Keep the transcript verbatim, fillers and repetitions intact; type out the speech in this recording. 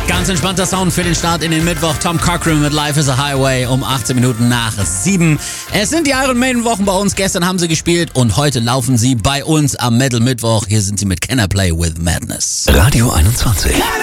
Ganz entspannter Sound für den Start in den Mittwoch. Tom Cochrane mit Life is a Highway um achtzehn Minuten nach sieben. Es sind die Iron Maiden Wochen bei uns. Gestern haben sie gespielt und heute laufen sie bei uns am Metal Mittwoch. Hier sind sie mit Can I Play with Madness. Radio einundzwanzig.